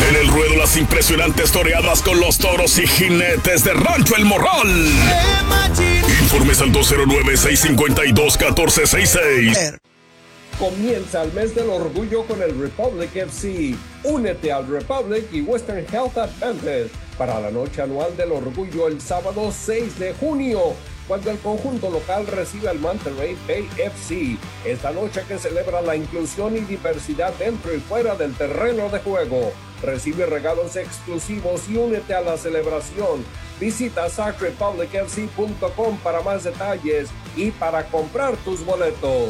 En el ruedo las impresionantes toreadas con los toros y jinetes de Rancho El Morral. Informes al 209-652-1466. Comienza el mes del orgullo con el Republic FC. Únete al Republic y Western Health Advantage para la noche anual del orgullo el sábado 6 de junio, cuando el conjunto local recibe al Monterrey Bay FC. Esta noche que celebra la inclusión y diversidad dentro y fuera del terreno de juego. Recibe regalos exclusivos y únete a la celebración. Visita sacrepublicfc.com para más detalles y para comprar tus boletos.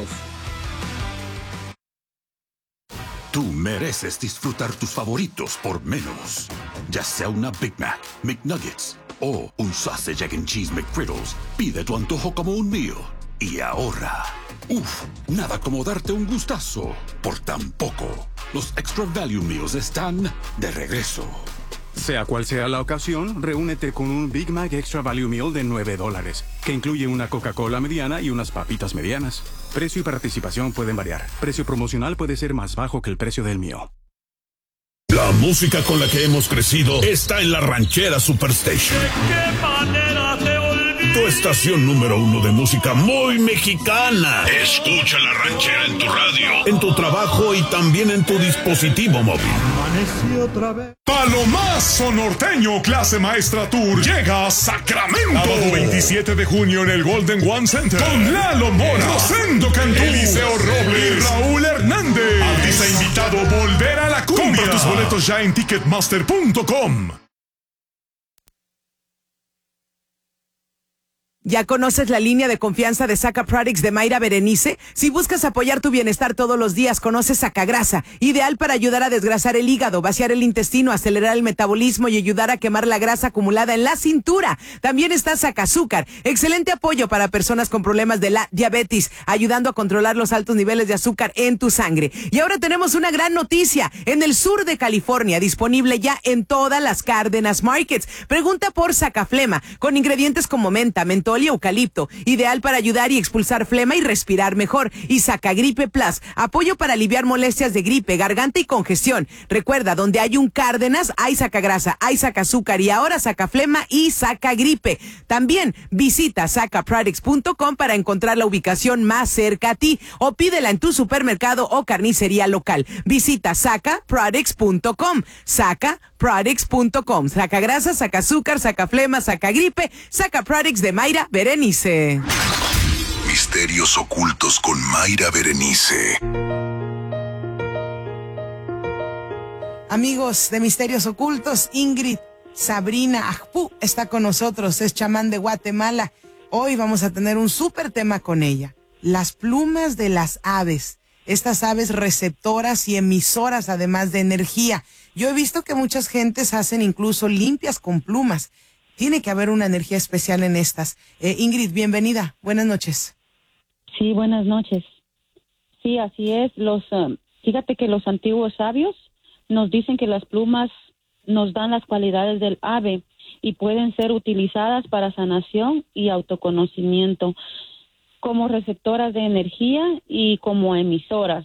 Tú mereces disfrutar tus favoritos por menos. Ya sea una Big Mac, McNuggets o un Sausage, Egg and Cheese McGriddles, pide tu antojo como un mío y ahorra. Nada como darte un gustazo por tan poco. Los Extra Value Meals están de regreso. Sea cual sea la ocasión, reúnete con un Big Mac Extra Value Meal de $9, que incluye una Coca-Cola mediana y unas papitas medianas. Precio y participación pueden variar. Precio promocional puede ser más bajo que el precio del mío. La música con la que hemos crecido está en la Ranchera Superstation. ¿De qué manera te olvido? Tu estación número 1 de música muy mexicana. Escucha la Ranchera en tu radio, en tu trabajo y también en tu dispositivo móvil. Amanecí otra vez. Palomazo Norteño Clase Maestra Tour llega a Sacramento. Sábado 27 de junio en el Golden One Center. Con Lalo Mora, Rosendo Cantú, Eliseo Robles y Raúl Hernández. Artista invitado Volver a la Cumbia. Compra tus boletos ya en Ticketmaster.com. ¿Ya conoces la línea de confianza de Saca Products de Mayra Berenice? Si buscas apoyar tu bienestar todos los días, conoce Sacagrasa, ideal para ayudar a desgrasar el hígado, vaciar el intestino, acelerar el metabolismo y ayudar a quemar la grasa acumulada en la cintura. También está Sacazúcar, excelente apoyo para personas con problemas de la diabetes, ayudando a controlar los altos niveles de azúcar en tu sangre. Y ahora tenemos una gran noticia, en el sur de California, disponible ya en todas las Cárdenas Markets. Pregunta por Sacaflema, con ingredientes como menta, mentol y eucalipto, ideal para ayudar y expulsar flema y respirar mejor. Y Sacagripe Plus, apoyo para aliviar molestias de gripe, garganta y congestión. Recuerda, donde hay un Cárdenas, hay Sacagrasa, hay Sacazúcar y ahora Sacaflema y Sacagripe. También visita sacaproducts.com para encontrar la ubicación más cerca a ti o pídela en tu supermercado o carnicería local. Visita sacaproducts.com, sacaproducts.com. Sacagrasa, Sacazúcar, Sacaflema, Sacagripe, Sacaproducts de Mayra Berenice. Misterios ocultos con Mayra Berenice. Amigos de Misterios Ocultos, Ingrid Sabrina Ajpú está con nosotros, es chamán de Guatemala. Hoy vamos a tener un súper tema con ella. Las plumas de las aves. Estas aves receptoras y emisoras, además de energía. Yo he visto que muchas gentes hacen incluso limpias con plumas. Tiene que haber una energía especial en estas. Ingrid, bienvenida. Buenas noches. Sí, buenas noches. Sí, así es. Fíjate que los antiguos sabios nos dicen que las plumas nos dan las cualidades del ave y pueden ser utilizadas para sanación y autoconocimiento, como receptoras de energía y como emisoras.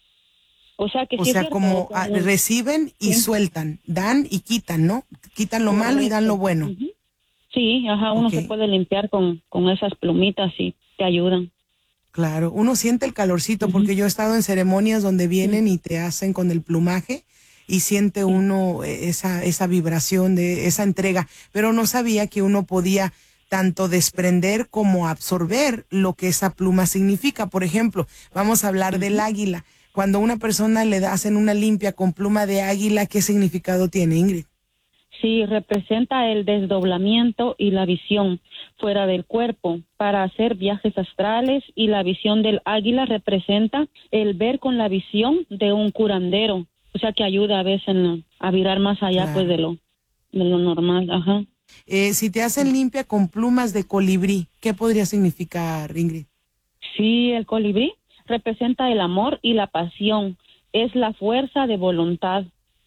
O sea, como reciben y sueltan, dan y quitan, ¿no? Quitan lo malo y dan lo bueno. Uh-huh. Sí, uno se puede limpiar con esas plumitas y te ayudan. Claro, uno siente el calorcito, porque yo he estado en ceremonias donde vienen y te hacen con el plumaje y siente uno esa vibración de esa entrega, pero no sabía que uno podía tanto desprender como absorber lo que esa pluma significa. Por ejemplo, vamos a hablar del águila. Cuando una persona le hacen una limpia con pluma de águila, ¿qué significado tiene, Ingrid? Sí, representa el desdoblamiento y la visión fuera del cuerpo para hacer viajes astrales, y la visión del águila representa el ver con la visión de un curandero, o sea que ayuda a veces a virar más allá, claro, pues de lo normal. Ajá. Si te hacen limpia con plumas de colibrí, ¿qué podría significar, Ingrid? Sí, el colibrí representa el amor y la pasión, es la fuerza de voluntad.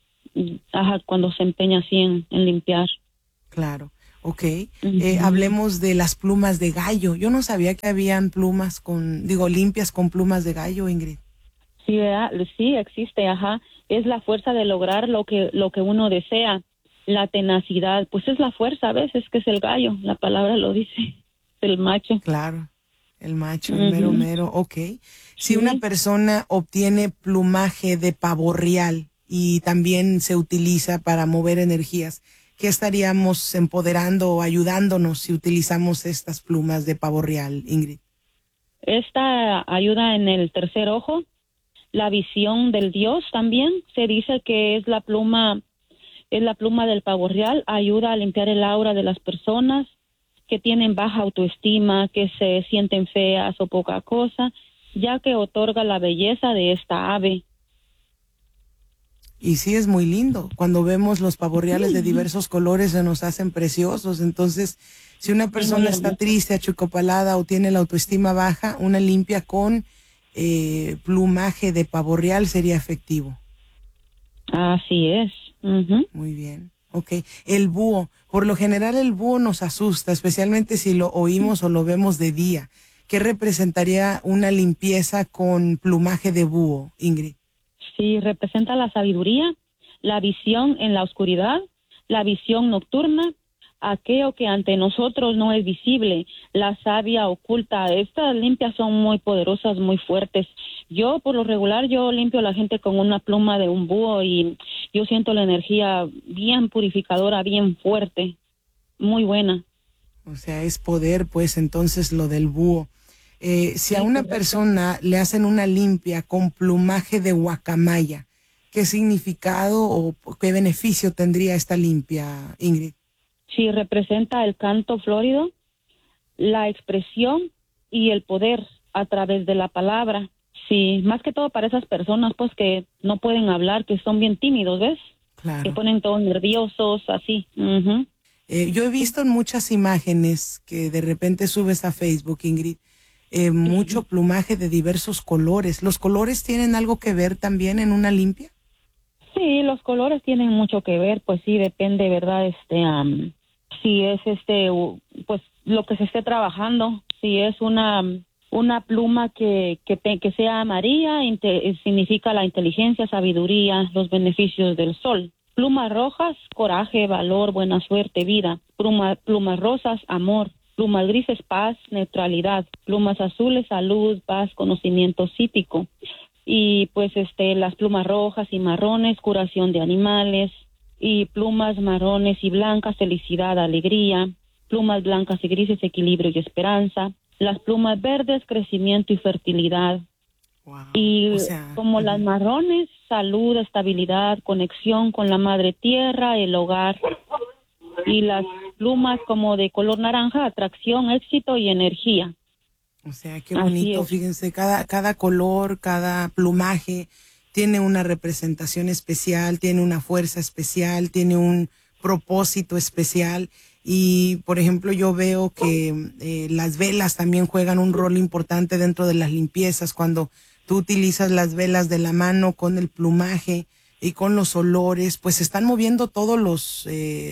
Cuando se empeña así en limpiar. Claro, hablemos de las plumas de gallo. Yo no sabía que habían plumas limpias con plumas de gallo, Ingrid. Sí, ¿verdad? Sí, existe, ajá. Es la fuerza de lograr lo que uno desea. La tenacidad, pues es la fuerza a veces, que es el gallo. La palabra lo dice, el macho. Claro, el macho, el mero mero, ok. Si Sí. una persona obtiene plumaje de pavo real y también se utiliza para mover energías, ¿qué estaríamos empoderando o ayudándonos si utilizamos estas plumas de pavo real, Ingrid? Esta ayuda en el tercer ojo, la visión del Dios también. Se dice que es la pluma del pavo real, ayuda a limpiar el aura de las personas que tienen baja autoestima, que se sienten feas o poca cosa, ya que otorga la belleza de esta ave. Y sí, es muy lindo. Cuando vemos los pavos reales de diversos colores se nos hacen preciosos. Entonces, si una persona está triste, achicopalada o tiene la autoestima baja, una limpia con plumaje de pavo real sería efectivo. Así es. Uh-huh. Muy bien. Ok. El búho. Por lo general el búho nos asusta, especialmente si lo oímos o lo vemos de día. ¿Qué representaría una limpieza con plumaje de búho, Ingrid? Sí, representa la sabiduría, la visión en la oscuridad, la visión nocturna, aquello que ante nosotros no es visible, la savia oculta. Estas limpias son muy poderosas, muy fuertes. Yo, por lo regular, yo limpio a la gente con una pluma de un búho y yo siento la energía bien purificadora, bien fuerte, muy buena. O sea, es poder, pues, entonces, lo del búho. Si a una persona le hacen una limpia con plumaje de guacamaya, ¿qué significado o qué beneficio tendría esta limpia, Ingrid? Sí, representa el canto florido, la expresión y el poder a través de la palabra. Sí, más que todo para esas personas, pues, que no pueden hablar, que son bien tímidos, ¿ves? Claro. Que ponen todos nerviosos, así. Uh-huh. Yo he visto en muchas imágenes que de repente subes a Facebook, Ingrid, mucho plumaje de diversos colores. ¿Los colores tienen algo que ver también en una limpia? Sí, los colores tienen mucho que ver, pues sí, depende, ¿verdad? Si es pues lo que se esté trabajando, si es una pluma que sea amarilla, significa la inteligencia, sabiduría, los beneficios del sol. Plumas rojas, coraje, valor, buena suerte, vida. Plumas rosas, amor. Plumas grises, paz, neutralidad. Plumas azules, salud, paz, conocimiento psíquico. Y pues las plumas rojas y marrones, curación de animales. Y plumas marrones y blancas, felicidad, alegría. Plumas blancas y grises, equilibrio y esperanza. Las plumas verdes, crecimiento y fertilidad. Wow. Y como las marrones, salud, estabilidad, conexión con la madre tierra, el hogar. Y las plumas como de color naranja, atracción, éxito y energía. O sea, qué bonito, fíjense, cada color, cada plumaje tiene una representación especial, tiene una fuerza especial, tiene un propósito especial. Y, por ejemplo, yo veo que las velas también juegan un rol importante dentro de las limpiezas. Cuando tú utilizas las velas de la mano con el plumaje y con los olores, pues se están moviendo todos los,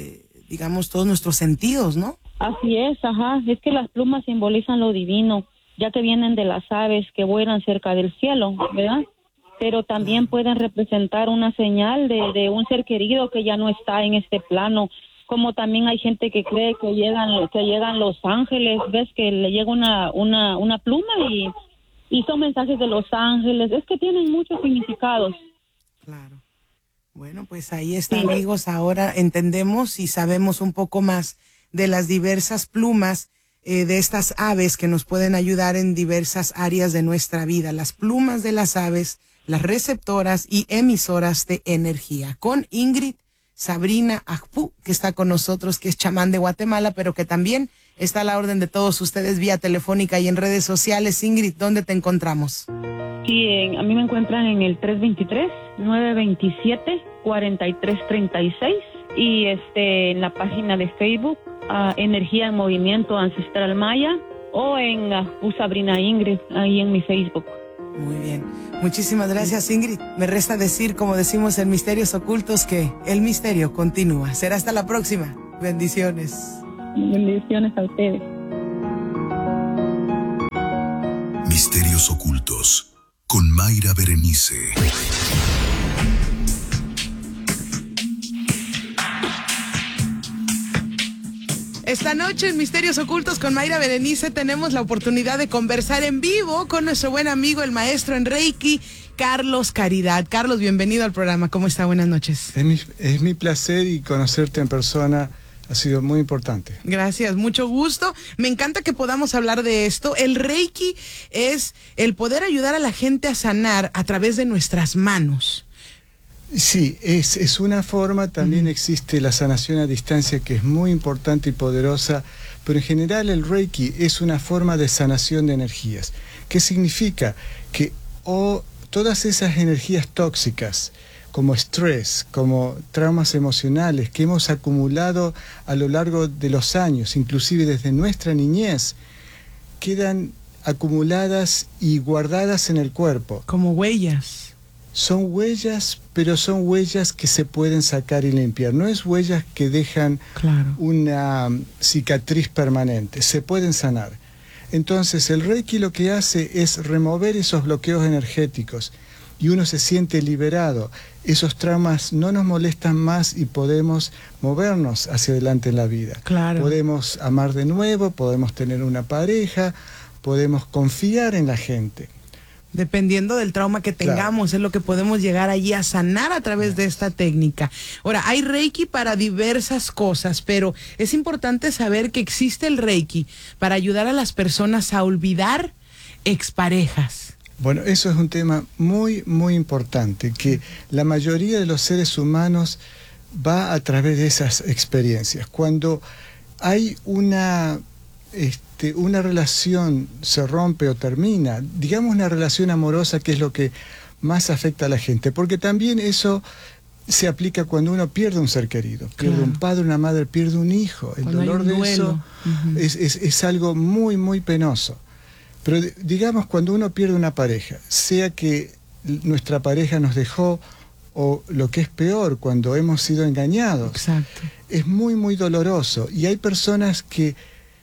todos nuestros sentidos, ¿no? Así es, ajá. Es que las plumas simbolizan lo divino, ya que vienen de las aves que vuelan cerca del cielo, ¿verdad? Pero también pueden representar una señal de un ser querido que ya no está en este plano. Como también hay gente que cree que llegan los ángeles, ves que le llega una pluma y son mensajes de los ángeles. Es que tienen muchos significados. Claro. Bueno, pues ahí está, amigos. Ahora entendemos y sabemos un poco más de las diversas plumas de estas aves que nos pueden ayudar en diversas áreas de nuestra vida. Las plumas de las aves, las receptoras y emisoras de energía. Con Ingrid Sabrina Ajpú, que está con nosotros, que es chamán de Guatemala, pero que también está a la orden de todos ustedes vía telefónica y en redes sociales. Ingrid, ¿dónde te encontramos? Sí, a mí me encuentran en el 323-927-4336 y en la página de Facebook, Energía en Movimiento Ancestral Maya, o en Sabrina Ingrid, ahí en mi Facebook. Muy bien. Muchísimas gracias, Ingrid. Me resta decir, como decimos en Misterios Ocultos, que el misterio continúa. Será hasta la próxima. Bendiciones. Bendiciones a ustedes. Misterios Ocultos con Mayra Berenice. Esta noche en Misterios Ocultos con Mayra Berenice tenemos la oportunidad de conversar en vivo con nuestro buen amigo, el maestro en Reiki, Carlos Caridad. Carlos, bienvenido al programa. ¿Cómo está? Buenas noches. Es mi placer, y conocerte en persona ha sido muy importante. Gracias, mucho gusto. Me encanta que podamos hablar de esto. El Reiki es el poder ayudar a la gente a sanar a través de nuestras manos. Sí, es una forma. También existe la sanación a distancia, que es muy importante y poderosa, pero en general el Reiki es una forma de sanación de energías. ¿Qué significa? Que todas esas energías tóxicas, como estrés, como traumas emocionales que hemos acumulado a lo largo de los años, inclusive desde nuestra niñez, quedan acumuladas y guardadas en el cuerpo. Como huellas. Son huellas, pero son huellas que se pueden sacar y limpiar. No es huellas que dejan una cicatriz permanente, se pueden sanar. Entonces el Reiki lo que hace es remover esos bloqueos energéticos y uno se siente liberado. Esos traumas no nos molestan más y podemos movernos hacia adelante en la vida. Podemos amar de nuevo, podemos tener una pareja, podemos confiar en la gente. Dependiendo del trauma que tengamos, es lo que podemos llegar allí a sanar a través de esta técnica. Ahora, hay Reiki para diversas cosas, pero es importante saber que existe el Reiki para ayudar a las personas a olvidar exparejas. Bueno, eso es un tema muy, muy importante, que la mayoría de los seres humanos va a través de esas experiencias. Cuando hay una relación se rompe o termina, digamos una relación amorosa, que es lo que más afecta a la gente, porque también eso se aplica cuando uno pierde un ser querido, pierde un padre, una madre, pierde un hijo. El dolor de eso es algo muy, muy penoso. Pero digamos, cuando uno pierde una pareja, sea que nuestra pareja nos dejó, o lo que es peor, cuando hemos sido engañados, es muy, muy doloroso. Y hay personas que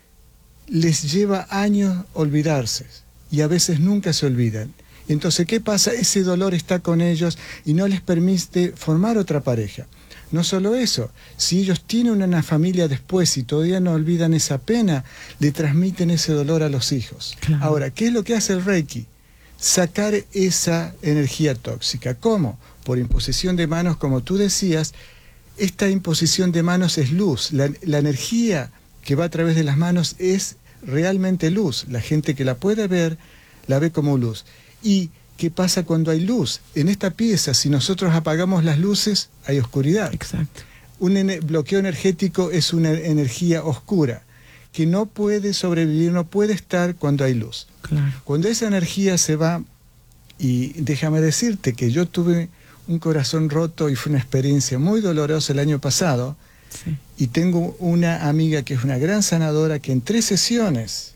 les lleva años olvidarse y a veces nunca se olvidan. Entonces, ¿qué pasa? Ese dolor está con ellos y no les permite formar otra pareja. No solo eso, si ellos tienen una familia después y todavía no olvidan esa pena, le transmiten ese dolor a los hijos. Ahora, ¿qué es lo que hace el Reiki? Sacar esa energía tóxica. ¿Cómo? Por imposición de manos, como tú decías. Esta imposición de manos es luz. La energía que va a través de las manos es realmente luz. La gente que la puede ver, la ve como luz. ¿Y qué pasa cuando hay luz? En esta pieza, si nosotros apagamos las luces, hay oscuridad. Un bloqueo energético es una energía oscura, que no puede sobrevivir, no puede estar cuando hay luz. Cuando esa energía se va, y déjame decirte que yo tuve un corazón roto y fue una experiencia muy dolorosa el año pasado. Y tengo una amiga que es una gran sanadora, que en 3 sesiones,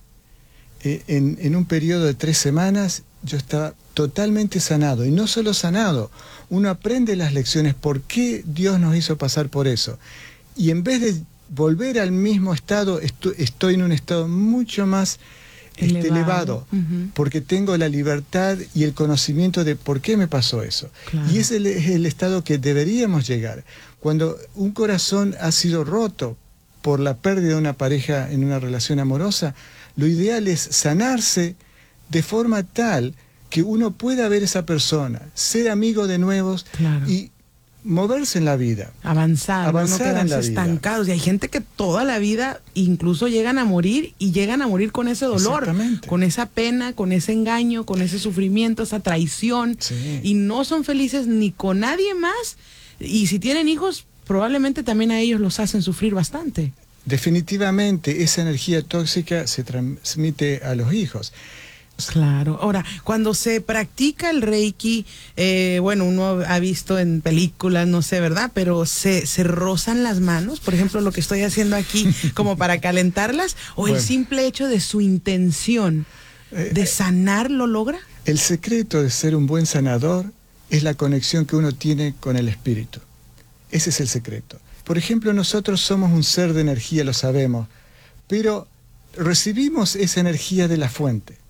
en un periodo de 3 semanas, yo estaba totalmente sanado. Y no solo sanado, uno aprende las lecciones, por qué Dios nos hizo pasar por eso. Y en vez de volver al mismo estado, estoy en un estado mucho más elevado, porque tengo la libertad y el conocimiento de por qué me pasó eso. Y ese es el estado que deberíamos llegar. Cuando un corazón ha sido roto por la pérdida de una pareja en una relación amorosa, lo ideal es sanarse de forma tal que uno pueda ver a esa persona, ser amigo de nuevos y moverse en la vida. Avanzar no quedarse estancados. Y hay gente que toda la vida incluso llegan a morir, y llegan a morir con ese dolor, con esa pena, con ese engaño, con ese sufrimiento, esa traición. Y no son felices ni con nadie más. Y si tienen hijos, probablemente también a ellos los hacen sufrir bastante. Definitivamente esa energía tóxica se transmite a los hijos. Claro. Ahora, cuando se practica el Reiki, bueno, uno ha visto en películas, no sé, ¿verdad? Pero se rozan las manos, por ejemplo, lo que estoy haciendo aquí, como para calentarlas, o el simple hecho de su intención de sanar lo logra. El secreto de ser un buen sanador es la conexión que uno tiene con el espíritu. Ese es el secreto. Por ejemplo, nosotros somos un ser de energía, lo sabemos, pero recibimos esa energía de la fuente.